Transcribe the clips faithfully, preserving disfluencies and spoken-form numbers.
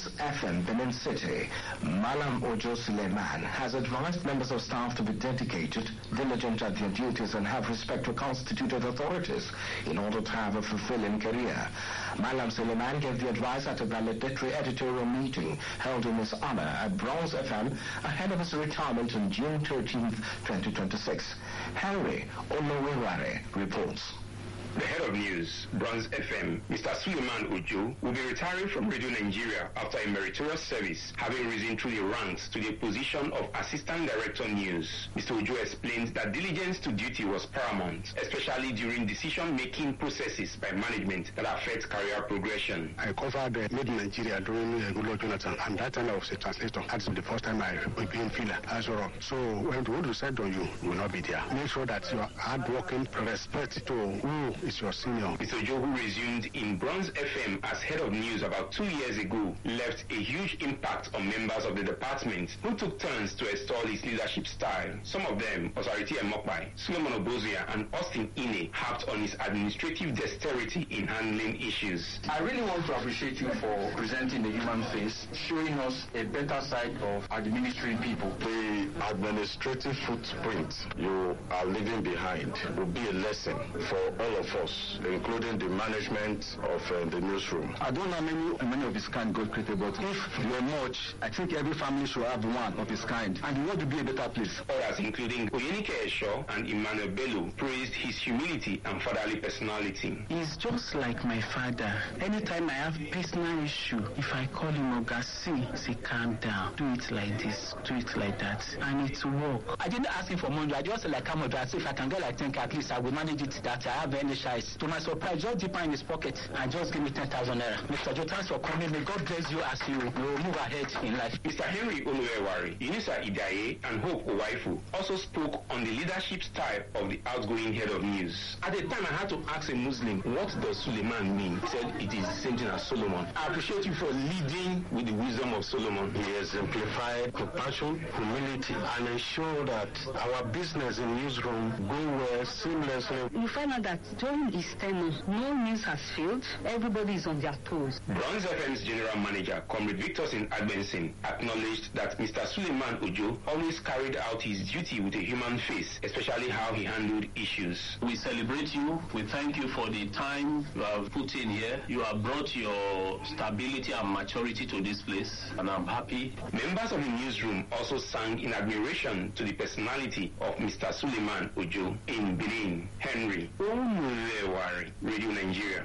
Bronze F M, Benin City, Malam Ojo Suleiman has advised members of staff to be dedicated, diligent at their duties and have respect for constituted authorities in order to have a fulfilling career. Malam Suleiman gave the advice at a valedictory editorial meeting held in his honor at Bronze F M ahead of his retirement on June thirteenth, twenty twenty-six. Henry Oloweware reports. The head of news, Bronze F M, Mister Suleiman Ojo, will be retiring from Radio Nigeria after a meritorious service, having risen through the ranks to the position of Assistant Director News. Mister Ojo explained that diligence to duty was paramount, especially during decision-making processes by management that affect career progression. I covered uh, Made in Nigeria during uh, Goodluck Jonathan, and that time I was a translator. That's the first time I became filler as well. So when the word is said on you, you will not be there. Make sure that you are hardworking, respect to who is your senior. Mister Ojo, who resumed in Bronze F M as head of news about two years ago, left a huge impact on members of the department who took turns to extol his leadership style. Some of them, Osariti Emokpai, Suleiman Obozia, and Austin Ine, harped on his administrative dexterity in handling issues. I really want to appreciate you for presenting the human face, showing us a better side of administering people. The administrative footprint you are leaving behind will be a lesson for all of us, including the management of uh, the newsroom. I don't know many many of his kind God created, but if you are much, I think every family should have one of his kind, and the world will be a better place. Others, including Oyenike Esho and Emmanuel Bello, praised his humility and fatherly personality. He's just like my father. Anytime I have personal issue, if I call him Ogasi, say calm down, do it like this, do it like that, and it will work. I didn't ask him for money. I just like come I say if I can get like ten at least I will manage it that I have any size. To my surprise, just deeper in his pocket and just give me ten thousand naira. Mister Joe, thanks for coming. May God bless you as you will move ahead in life. Mister Henry Oloweware, Unisa Idaye, and Hope Owaifu also spoke on the leadership style of the outgoing head of news. At the time, I had to ask a Muslim, what does Suleiman mean? He said it is the same thing as Solomon. I appreciate you for leading with the wisdom of Solomon. He exemplified compassion, humility, and ensured that our business in newsroom go well seamlessly. You find out that during his tenure, no news has failed. Everybody is on their toes. Bronze F M's general manager, Comrade Victorson Agbensin, acknowledged that Mister Suleiman Ojo always carried out his duty with a human face, especially how he handled issues. We celebrate you. We thank you for the time you have put in here. You have brought your stability and maturity to this place, and I'm happy. Members of the newsroom also sang in admiration to the personality of Mister Suleiman Ojo. In Benin, Henry Oloweware, Radio Nigeria.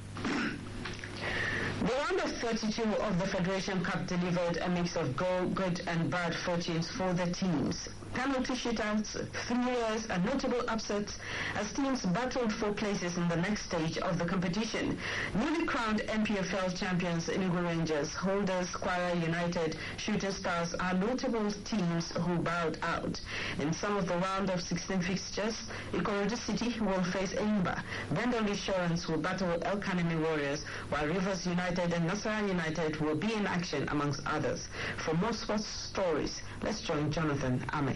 The round of thirty-two of the Federation Cup delivered a mix of go, good and bad fortunes for the teams. Penalty shootouts, thrillers, and notable upsets as teams battled for places in the next stage of the competition. Newly crowned N P F L champions Enugu Rangers, Holders, Kwara United, Shooter Stars are notable teams who bowed out. In some of the round of sixteen fixtures, Ikorodu City will face Enyimba. Vendor Insurance will battle El Kanemi Warriors, while Rivers United and Nasarawa United will be in action amongst others. For more sports stories, let's join Jonathan Ame.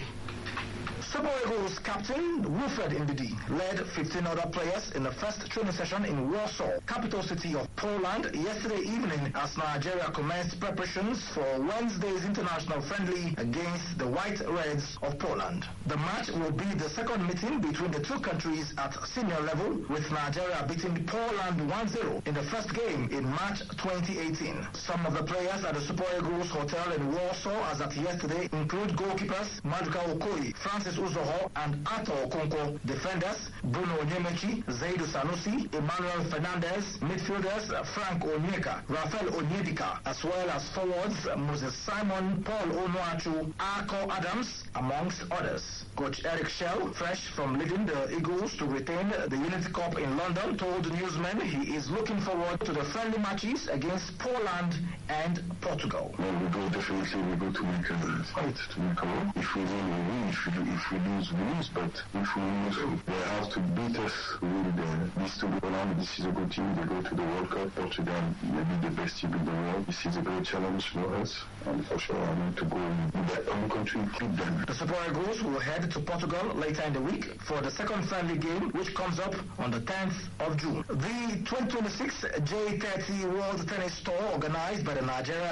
Super Eagles captain Wilfred Ndidi led fifteen other players in the first training session in Warsaw, capital city of Poland, yesterday evening as Nigeria commenced preparations for Wednesday's international friendly against the White Reds of Poland. The match will be the second meeting between the two countries at senior level, with Nigeria beating Poland one zero in the first game in March twenty eighteen. Some of the players at the Super Eagles hotel in Warsaw as at yesterday include goalkeepers Maduka Okoye, Francis Uzoho, and Ato Okonkwo. Defenders Bruno Onyemechi, Zaidu Sanusi, Emmanuel Fernandez. Midfielders Frank Onyeka, Rafael Onyedika, as well as forwards Moses Simon, Paul Onuachu, Ako Adams, amongst others. Coach Eric Shell, fresh from leading the Eagles to retain the Unity Cup in London, told newsmen he is looking forward to the friendly matches against Poland and Portugal. Well, we go definitely we go to make a fight to make a win. If we win, we win. If we, if we lose, we lose. But if we lose, they have to beat us with the, these two Poland. This is a good team. They go to the World Cup. Portugal may be the best team in the world. This is a great challenge for us, and for sure I need to go in their own country and beat them. The Super Eagles will head to Portugal later in the week for the second friendly game, which comes up on the tenth of June. The twenty twenty-six J thirty World Tennis Tour, organized by the Nigeria